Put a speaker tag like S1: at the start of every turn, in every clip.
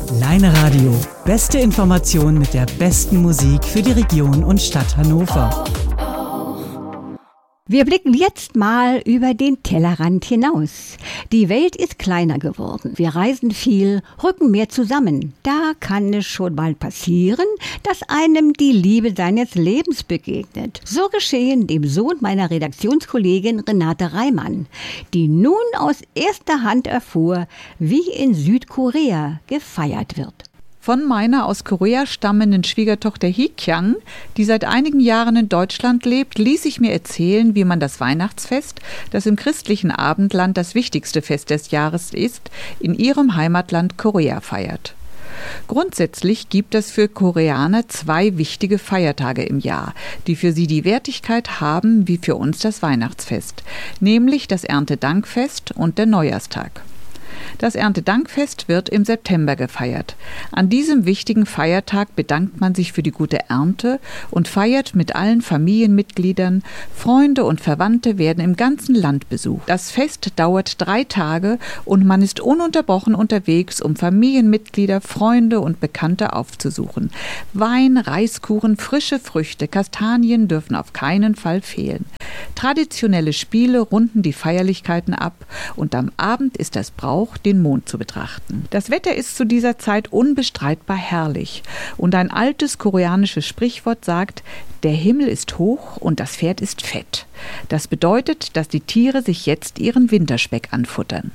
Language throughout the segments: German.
S1: Leine Radio. Beste Informationen mit der besten Musik für die Region und Stadt Hannover.
S2: Wir blicken jetzt mal über den Tellerrand hinaus. Die Welt ist kleiner geworden. Wir reisen viel, rücken mehr zusammen. Da kann es schon mal passieren, dass einem die Liebe seines Lebens begegnet. So geschehen dem Sohn meiner Redaktionskollegin Renate Reimann, die nun aus erster Hand erfuhr, wie in Südkorea gefeiert wird.
S3: Von meiner aus Korea stammenden Schwiegertochter Hee-kyung, die seit einigen Jahren in Deutschland lebt, ließ ich mir erzählen, wie man das Weihnachtsfest, das im christlichen Abendland das wichtigste Fest des Jahres ist, in ihrem Heimatland Korea feiert. Grundsätzlich gibt es für Koreaner 2 wichtige Feiertage im Jahr, die für sie die Wertigkeit haben wie für uns das Weihnachtsfest, nämlich das Erntedankfest und der Neujahrstag. Das Erntedankfest wird im September gefeiert. An diesem wichtigen Feiertag bedankt man sich für die gute Ernte und feiert mit allen Familienmitgliedern. Freunde und Verwandte werden im ganzen Land besucht. Das Fest dauert 3 Tage und man ist ununterbrochen unterwegs, um Familienmitglieder, Freunde und Bekannte aufzusuchen. Wein, Reiskuchen, frische Früchte, Kastanien dürfen auf keinen Fall fehlen. Traditionelle Spiele runden die Feierlichkeiten ab und am Abend ist das Brauch, den Mond zu betrachten. Das Wetter ist zu dieser Zeit unbestreitbar herrlich und ein altes koreanisches Sprichwort sagt, der Himmel ist hoch und das Pferd ist fett. Das bedeutet, dass die Tiere sich jetzt ihren Winterspeck anfuttern.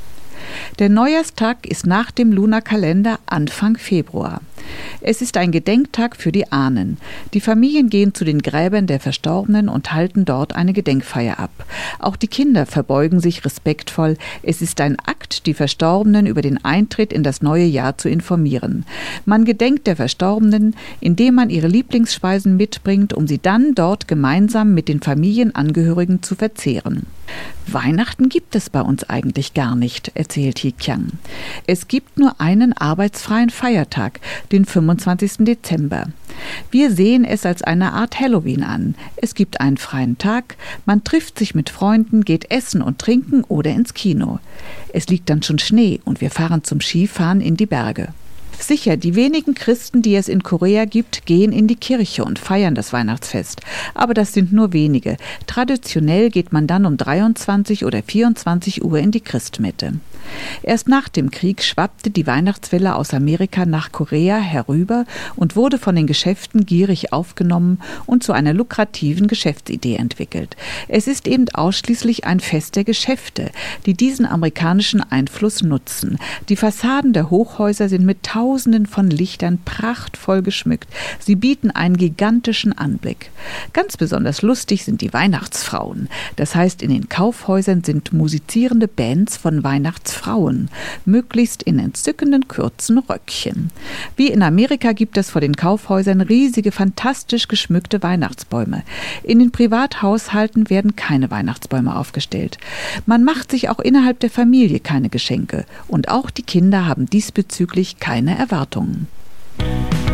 S3: Der Neujahrstag ist nach dem Lunarkalender Anfang Februar. Es ist ein Gedenktag für die Ahnen. Die Familien gehen zu den Gräbern der Verstorbenen und halten dort eine Gedenkfeier ab. Auch die Kinder verbeugen sich respektvoll. Es ist ein Akt, die Verstorbenen über den Eintritt in das neue Jahr zu informieren. Man gedenkt der Verstorbenen, indem man ihre Lieblingsspeisen mitbringt, um sie dann dort gemeinsam mit den Familienangehörigen zu verzehren. Weihnachten gibt es bei uns eigentlich gar nicht, erzählt Hee-kyung. Es gibt nur einen arbeitsfreien Feiertag, den 25. Dezember. Wir sehen es als eine Art Halloween an. Es gibt einen freien Tag, man trifft sich mit Freunden, geht essen und trinken oder ins Kino. Es liegt dann schon Schnee und wir fahren zum Skifahren in die Berge. Sicher, die wenigen Christen, die es in Korea gibt, gehen in die Kirche und feiern das Weihnachtsfest. Aber das sind nur wenige. Traditionell geht man dann um 23 oder 24 Uhr in die Christmette. Erst nach dem Krieg schwappte die Weihnachtswelle aus Amerika nach Korea herüber und wurde von den Geschäften gierig aufgenommen und zu einer lukrativen Geschäftsidee entwickelt. Es ist eben ausschließlich ein Fest der Geschäfte, die diesen amerikanischen Einfluss nutzen. Die Fassaden der Hochhäuser sind mit Tausenden von Lichtern prachtvoll geschmückt. Sie bieten einen gigantischen Anblick. Ganz besonders lustig sind die Weihnachtsfrauen. Das heißt, in den Kaufhäusern sind musizierende Bands von Weihnachtsfrauen, möglichst in entzückenden kurzen Röckchen. Wie in Amerika gibt es vor den Kaufhäusern riesige, fantastisch geschmückte Weihnachtsbäume. In den Privathaushalten werden keine Weihnachtsbäume aufgestellt. Man macht sich auch innerhalb der Familie keine Geschenke und auch die Kinder haben diesbezüglich keine Erwartungen.